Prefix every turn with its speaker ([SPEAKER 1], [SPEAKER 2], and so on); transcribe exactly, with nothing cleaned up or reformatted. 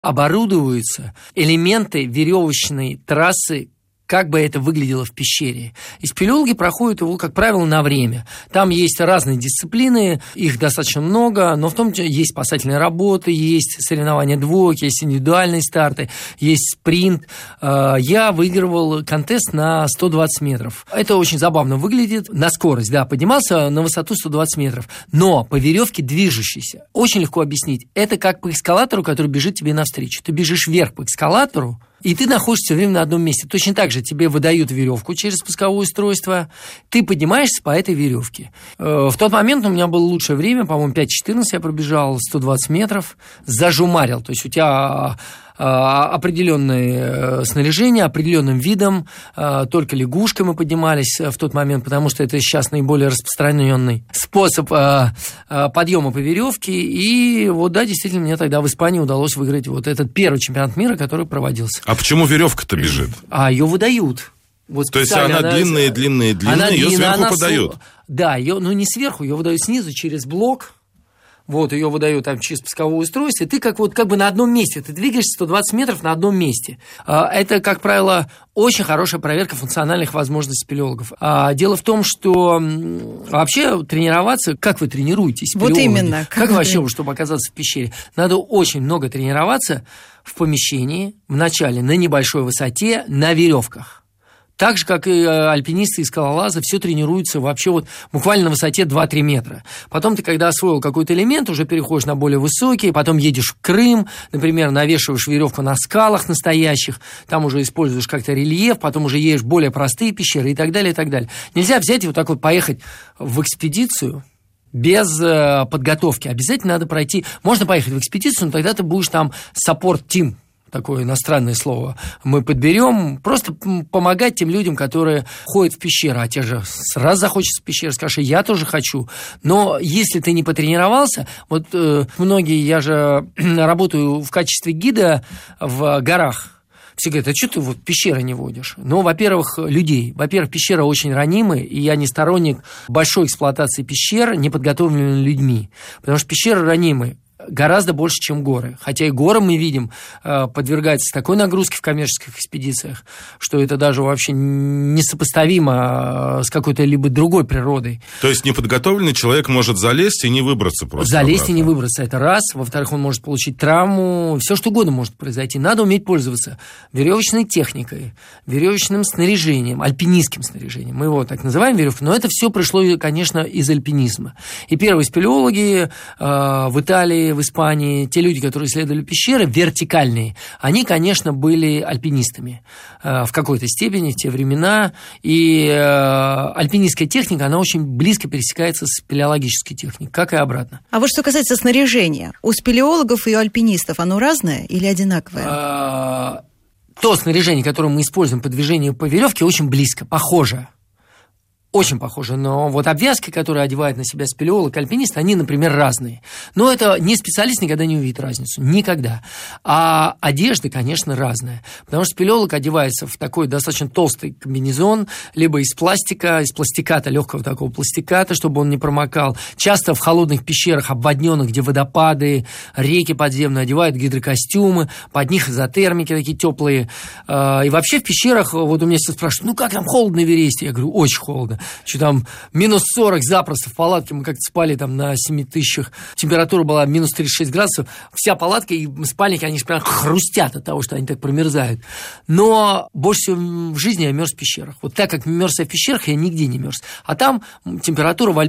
[SPEAKER 1] оборудуются элементы веревочной трассы, как бы это выглядело в пещере. И спелеологи проходят его, как правило, на время. Там есть разные дисциплины, их достаточно много, но в том числе есть спасательные работы, есть соревнования двойки, есть индивидуальные старты, есть спринт. Я выигрывал контест на сто двадцать метров. Это очень забавно выглядит. На скорость, да, поднимался на высоту сто двадцать метров, но по веревке движущейся. Очень легко объяснить. Это как по эскалатору, который бежит тебе навстречу. Ты бежишь вверх по эскалатору, и ты находишься все время на одном месте. Точно так же тебе выдают веревку через спусковое устройство, ты поднимаешься по этой веревке. В тот момент у меня было лучшее время, по-моему, пять четырнадцать я пробежал, сто двадцать метров, зажумарил. То есть у тебя определенное снаряжение, определенным видом, только лягушкой мы поднимались в тот момент, потому что это сейчас наиболее распространенный способ подъема по веревке. И вот, да, действительно, мне тогда в Испании удалось выиграть вот этот первый чемпионат мира, который проводился.
[SPEAKER 2] А почему веревка-то бежит?
[SPEAKER 1] А ее выдают. Вот
[SPEAKER 2] то есть она, она длинная, длинная, длинная, ее длинная, сверху подают?
[SPEAKER 1] Да, ее, ну не сверху, ее выдают снизу через блок. Вот, ее выдают там через спусковое устройство, и ты как, вот, как бы на одном месте, ты двигаешься сто двадцать метров на одном месте. Это, как правило, очень хорошая проверка функциональных возможностей спелеологов. Дело в том, что вообще тренироваться, как вы тренируетесь, спелеологи? Вот именно. Как, как вообще, чтобы оказаться в пещере? Надо очень много тренироваться в помещении, вначале на небольшой высоте, на веревках. Так же, как и альпинисты и скалолазы, все тренируются вообще вот буквально на высоте два-три метра. Потом ты, когда освоил какой-то элемент, уже переходишь на более высокий, потом едешь в Крым, например, навешиваешь веревку на скалах настоящих, там уже используешь как-то рельеф, потом уже едешь в более простые пещеры и так далее, и так далее. Нельзя взять и вот так вот поехать в экспедицию без подготовки. Обязательно надо пройти. Можно поехать в экспедицию, но тогда ты будешь там support-team. Такое иностранное слово, мы подберем, просто помогать тем людям, которые ходят в пещеру, а те же сразу захочется в пещеру, скажешь, я тоже хочу. Но если ты не потренировался, вот э, многие, я же работаю в качестве гида в горах, все говорят, а что ты вот пещеры не водишь? Ну, во-первых, людей. Во-первых, пещера очень ранимая, и я не сторонник большой эксплуатации пещер, неподготовленными людьми, потому что пещеры ранимые гораздо больше, чем горы. Хотя и горы, мы видим, подвергаются такой нагрузке в коммерческих экспедициях, что это даже вообще несопоставимо с какой-то либо другой природой.
[SPEAKER 2] То есть неподготовленный человек может залезть и не выбраться просто
[SPEAKER 1] Залезть
[SPEAKER 2] обратно.
[SPEAKER 1] И не выбраться, это раз. Во-вторых, он может получить травму. Все что угодно может произойти. Надо уметь пользоваться веревочной техникой, веревочным снаряжением, альпинистским снаряжением. Мы его так называем веревкой, но это все пришло, конечно, из альпинизма. И первые спелеологи в Италии, в Испании, те люди, которые исследовали пещеры, вертикальные, они, конечно, были альпинистами э, в какой-то степени в те времена, и э, альпинистская техника, она очень близко пересекается с спелеологической техникой, как и обратно.
[SPEAKER 3] А вот что касается снаряжения, у спелеологов и у альпинистов оно разное или одинаковое?
[SPEAKER 1] Э, то снаряжение, которое мы используем по движению по веревке, очень близко, похоже. Очень похоже, но вот обвязки, которые одевает на себя спелеолог, альпинист, они, например, разные. Но это не специалист никогда не увидит разницу, никогда. А одежда, конечно, разная, потому что спелеолог одевается в такой достаточно толстый комбинезон, либо из пластика, из пластиката, легкого такого пластиката, чтобы он не промокал. Часто в холодных пещерах, обводненных, где водопады, реки подземные, одевают гидрокостюмы, под них изотермики такие теплые. И вообще в пещерах, вот у меня все спрашивают, ну как там холодно в Эвересте? Я говорю, очень холодно. Что там минус сорок запросто в палатке, мы как-то спали там на семи тысячах, температура была минус тридцать шесть градусов, вся палатка и спальники, они же прям хрустят от того, что они так промерзают. Но больше всего в жизни я мерз в пещерах. Вот так как мерз я в пещерах, я нигде не мерз. А там температура в Альпах